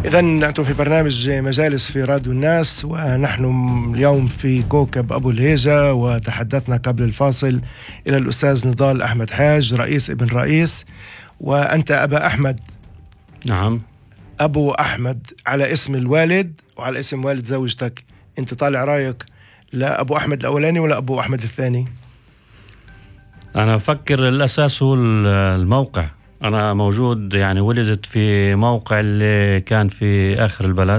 إذن أنتم في برنامج مجالس في راديو الناس، ونحن اليوم في كوكب أبو الهيجة، وتحدثنا قبل الفاصل إلى الأستاذ نضال أحمد حاج رئيس ابن رئيس. وأنت أبا أحمد. نعم، أبو أحمد على اسم الوالد وعلى اسم والد زوجتك. أنت طالع رايك لا أبو أحمد الأولاني ولا أبو أحمد الثاني؟ أنا أفكر الأساس هو الموقع. أنا موجود، يعني ولدت في موقع اللي كان في آخر البلد.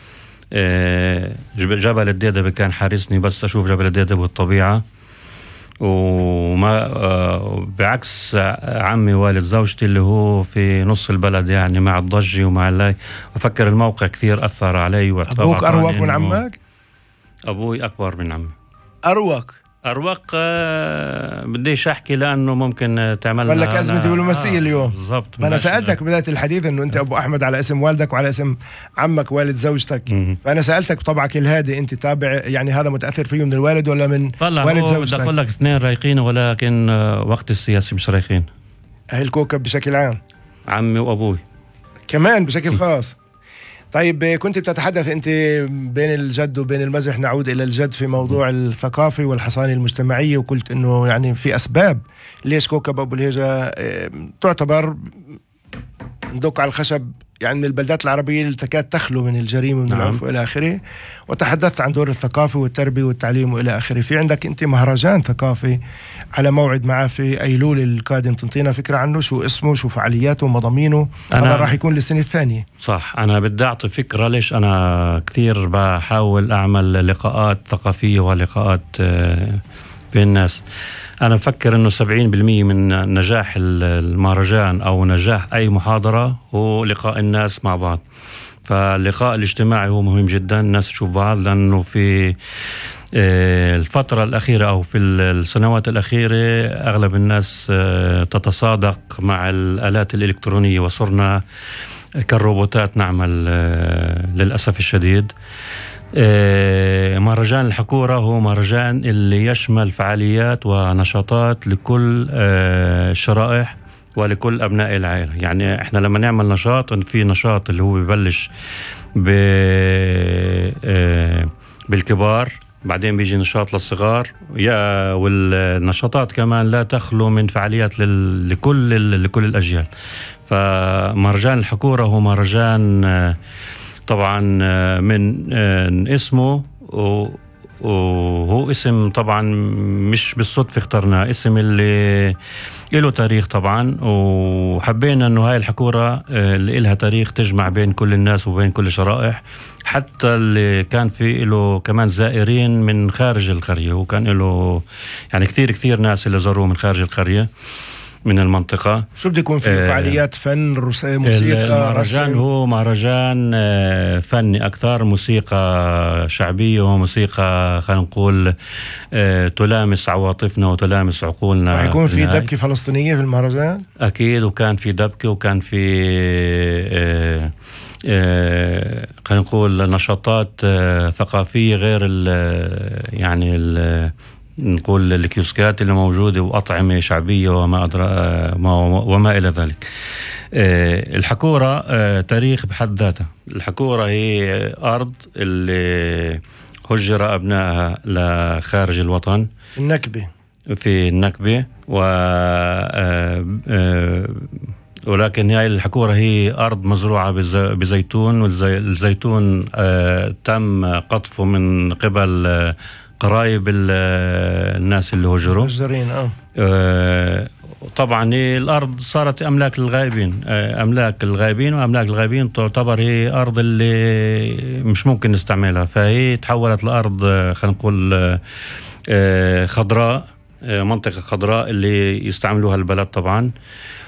جبل الديدبة كان حارسني بس أشوف جبل الديدبة والطبيعة، وما بعكس عمي والد زوجتي اللي هو في نص البلد، يعني مع الضجة ومع الله. أفكر الموقع كثير أثر علي. أبوك أروق من عمك؟ أبوي أكبر من عمي. أروق بديش أحكي لأنه ممكن تعمل لك أزمة دبلوماسية اليوم. بالضبط. ما أنا سألتك بداية الحديث أنه أنت أبو أحمد على اسم والدك وعلى اسم عمك والد زوجتك. فأنا سألتك بطبعك الهادي أنت تابع، يعني هذا متأثر فيه من الوالد ولا من والد زوجتك؟ بدي أقول لك اثنين رايقين، ولكن وقت السياسي مش رايقين. أهل الكوكب بشكل عام، عمي وأبوي كمان بشكل خاص. طيب، كنت بتتحدث أنت بين الجد وبين المزح، نعود إلى الجد في موضوع الثقافي والحصانة المجتمعية، وقلت أنه يعني في أسباب ليش كوكب أبو الهيجة تعتبر ندق على الخشب، يعني من البلدات العربية اللي تكاد تخلو من الجريمة ومن العنف وإلى آخره. وتحدثت عن دور الثقافة والتربية والتعليم وإلى آخره. في عندك أنت مهرجان ثقافي على موعد معه في أيلول القادم، تنطينا فكرة عنه؟ شو اسمه، شو فعالياته ومضامينه؟ هذا راح يكون للسنة الثانية. صح. أنا بدي أعطي فكرة ليش أنا كثير بحاول أعمل لقاءات ثقافية ولقاءات بين الناس. أنا أفكر أنه 70% من نجاح المهرجان أو نجاح أي محاضرة هو لقاء الناس مع بعض. فاللقاء الاجتماعي هو مهم جدا، الناس تشوف بعض، لأنه في الفترة الأخيرة أو في السنوات الأخيرة أغلب الناس تتصادق مع الآلات الإلكترونية، وصرنا كالروبوتات نعمل للأسف الشديد. مهرجان الحكورة هو مهرجان اللي يشمل فعاليات ونشاطات لكل الشرائح ولكل أبناء العائلة. يعني إحنا لما نعمل نشاط، في نشاط اللي هو بيبلش بالكبار، بعدين بيجي نشاط للصغار، والنشاطات كمان لا تخلو من فعاليات لكل الأجيال. فمهرجان الحكورة هو مهرجان طبعا من اسمه، وهو اسم طبعا مش بالصدفة اخترناه، اسم اللي له تاريخ طبعا، وحبينا انه هاي الحكورة اللي لها تاريخ تجمع بين كل الناس وبين كل الشرائح، حتى اللي كان في له كمان زائرين من خارج القرية، وكان له يعني كثير ناس اللي زاروه من خارج القرية من المنطقة. شو بده يكون فيه؟ فعاليات فن، موسيقى؟ المهرجان هو مهرجان فني أكثر، موسيقى شعبية وموسيقى خلينا نقول تلامس عواطفنا وتلامس عقولنا. راح يكون في دبكة فلسطينية في المهرجان؟ أكيد، وكان في دبكة، وكان في خلينا نقول نشاطات ثقافية غير يعني نقول الكيوسكات اللي موجودة، وأطعمة شعبية وما إلى ذلك. الحكورة تاريخ بحد ذاته. الحكورة هي أرض اللي هجر أبنائها لخارج الوطن، في النكبة ولكن هاي الحكورة هي أرض مزروعة بزيتون، والزيتون تم قطفه من قبل قرايب الناس اللي هجروا. طبعا الأرض صارت أملاك الغائبين، وأملاك الغائبين تعتبر هي أرض اللي مش ممكن نستعملها، فهي تحولت لأرض خلينا نقول خضراء، منطقة خضراء اللي يستعملوها البلد طبعا.